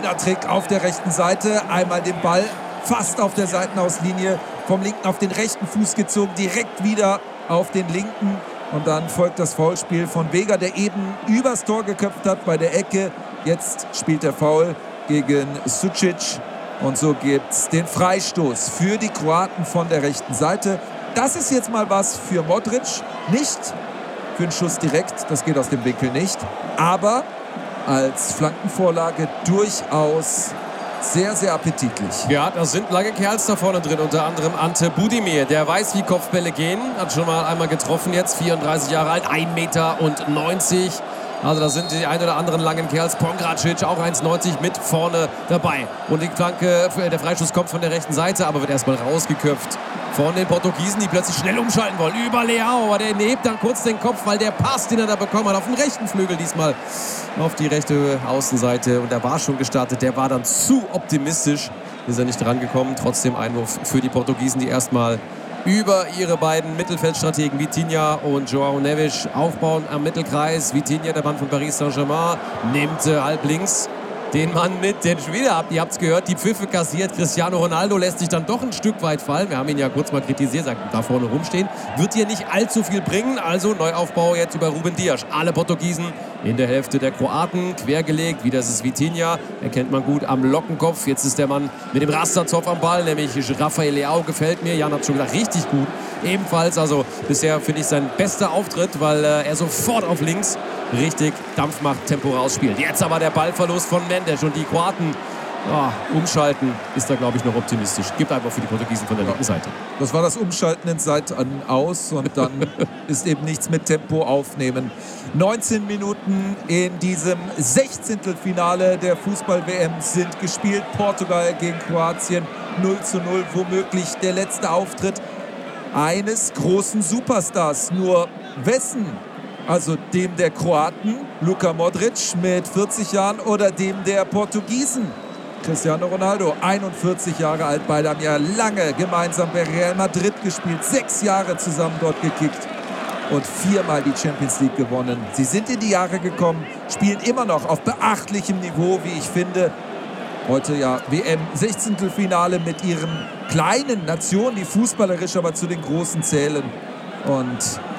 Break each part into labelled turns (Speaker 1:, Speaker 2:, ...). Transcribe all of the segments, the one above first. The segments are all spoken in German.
Speaker 1: Schöner Trick auf der rechten Seite. Einmal den Ball fast auf der Seitenauslinie vom linken auf den rechten Fuß gezogen. Direkt wieder auf den linken. Und dann folgt das Foulspiel von Vega, der eben übers Tor geköpft hat bei der Ecke. Jetzt spielt er Foul gegen Sucic. Und so gibt es den Freistoß für die Kroaten von der rechten Seite. Das ist jetzt mal was für Modric. Nicht für einen Schuss direkt, das geht aus dem Winkel nicht. Aber als Flankenvorlage durchaus sehr, sehr appetitlich.
Speaker 2: Ja, da sind lange Kerls da vorne drin, unter anderem Ante Budimir. Der weiß, wie Kopfbälle gehen. Hat schon mal einmal getroffen jetzt, 34 Jahre alt, 1,90 Meter. Also da sind die ein oder anderen langen Kerls. Pongracic, auch 1,90 mit vorne dabei. Und die Flanke, der Freistoß kommt von der rechten Seite, aber wird erstmal rausgeköpft von den Portugiesen, die plötzlich schnell umschalten wollen. Über Leao, aber der hebt dann kurz den Kopf, weil der Pass, den er da bekommen hat, auf den rechten Flügel diesmal auf die rechte Außenseite. Und der war schon gestartet, der war dann zu optimistisch. Ist er nicht dran gekommen. Trotzdem Einwurf für die Portugiesen, die erstmal über ihre beiden Mittelfeldstrategen Vitinha und João Neves aufbauen am Mittelkreis. Vitinha, der Mann von Paris Saint-Germain, nimmt halb links den Mann mit, den Spieler habt. Ihr habt es gehört, die Pfiffe kassiert. Cristiano Ronaldo lässt sich dann doch ein Stück weit fallen. Wir haben ihn ja kurz mal kritisiert, sagt, da vorne rumstehen. Wird hier nicht allzu viel bringen. Also Neuaufbau jetzt über Ruben Dias. Alle Portugiesen in der Hälfte der Kroaten. Quergelegt, wieder ist es Vitinha. Erkennt man gut am Lockenkopf. Jetzt ist der Mann mit dem Rasterzopf am Ball, nämlich Rafael Leao, gefällt mir. Jan hat schon gesagt, richtig gut. Ebenfalls, also bisher finde ich sein bester Auftritt, weil er sofort auf links richtig Dampf macht, Tempo rausspielt. Jetzt aber der Ballverlust von Mendes und die Kroaten umschalten ist da, glaube ich, noch optimistisch. Gibt einfach für die Portugiesen von der linken Seite.
Speaker 1: Das war das Umschalten in Seite an aus und dann ist eben nichts mit Tempo aufnehmen. 19 Minuten in diesem 16. Finale der Fußball-WM sind gespielt. Portugal gegen Kroatien 0:0, womöglich der letzte Auftritt eines großen Superstars. Nur wessen? Also dem der Kroaten, Luka Modric mit 40 Jahren, oder dem der Portugiesen, Cristiano Ronaldo, 41 Jahre alt. Beide haben ja lange gemeinsam bei Real Madrid gespielt, 6 Jahre zusammen dort gekickt und 4-mal die Champions League gewonnen. Sie sind in die Jahre gekommen, spielen immer noch auf beachtlichem Niveau, wie ich finde. Heute ja WM 16. Finale mit ihren kleinen Nationen, die fußballerisch aber zu den Großen zählen. Und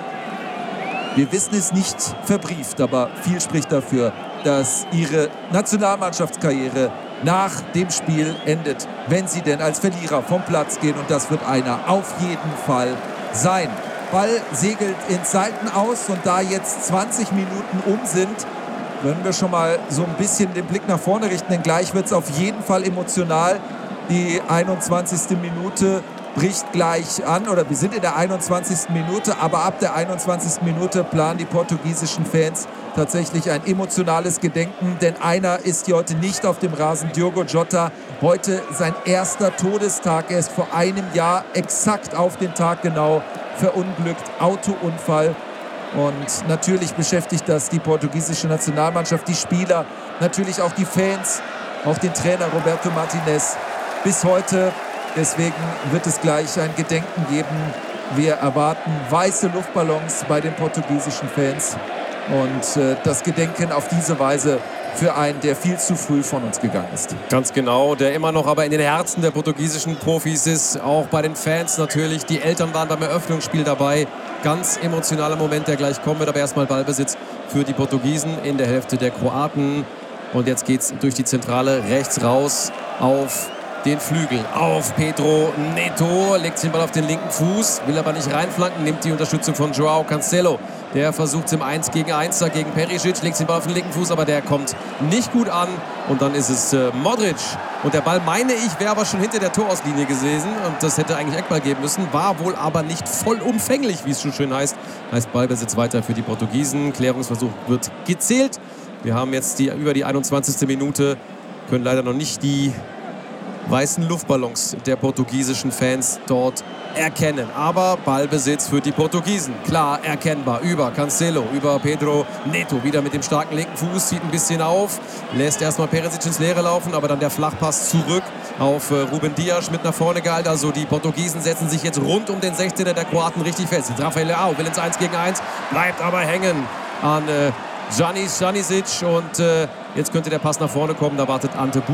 Speaker 1: wir wissen es nicht verbrieft, aber viel spricht dafür, dass ihre Nationalmannschaftskarriere nach dem Spiel endet, wenn sie denn als Verlierer vom Platz gehen. Und das wird einer auf jeden Fall sein. Ball segelt in Seiten aus und da jetzt 20 Minuten um sind, können wir schon mal so ein bisschen den Blick nach vorne richten, denn gleich wird es auf jeden Fall emotional. Die 21. Minute bricht gleich an, oder wir sind in der 21. Minute, aber ab der 21. Minute planen die portugiesischen Fans tatsächlich ein emotionales Gedenken, denn einer ist hier heute nicht auf dem Rasen, Diogo Jota. Heute sein erster Todestag, er ist vor einem Jahr exakt auf den Tag genau verunglückt, Autounfall. Und natürlich beschäftigt das die portugiesische Nationalmannschaft, die Spieler, natürlich auch die Fans, auch den Trainer Roberto Martinez bis heute. Deswegen wird es gleich ein Gedenken geben. Wir erwarten weiße Luftballons bei den portugiesischen Fans. Und das Gedenken auf diese Weise für einen, der viel zu früh von uns gegangen ist.
Speaker 2: Ganz genau, der immer noch aber in den Herzen der portugiesischen Profis ist. Auch bei den Fans natürlich. Die Eltern waren beim Eröffnungsspiel dabei. Ganz emotionaler Moment, der gleich kommen wird. Aber erstmal Ballbesitz für die Portugiesen in der Hälfte der Kroaten. Und jetzt geht es durch die Zentrale rechts raus auf den Flügel, auf Pedro Neto, legt den Ball auf den linken Fuß, will aber nicht reinflanken, nimmt die Unterstützung von João Cancelo. Der versucht es im 1 gegen 1 da gegen Perisic, legt den Ball auf den linken Fuß, aber der kommt nicht gut an. Und dann ist es Modric. Und der Ball, meine ich, wäre aber schon hinter der Torauslinie gewesen. Und das hätte eigentlich Eckball geben müssen, war wohl aber nicht vollumfänglich, wie es schon schön heißt. Heißt Ballbesitz weiter für die Portugiesen. Klärungsversuch wird gezählt. Wir haben jetzt über die 21. Minute, können leider noch nicht die weißen Luftballons der portugiesischen Fans dort erkennen. Aber Ballbesitz für die Portugiesen. Klar erkennbar über Cancelo, über Pedro Neto. Wieder mit dem starken linken Fuß, zieht ein bisschen auf. Lässt erstmal Perisic ins Leere laufen, aber dann der Flachpass zurück auf Ruben Dias mit nach vorne gehalten. Also die Portugiesen setzen sich jetzt rund um den 16er der Kroaten richtig fest. Rafael Leao will ins 1 gegen 1, bleibt aber hängen an Janis Stanisic. Und jetzt könnte der Pass nach vorne kommen. Da wartet Ante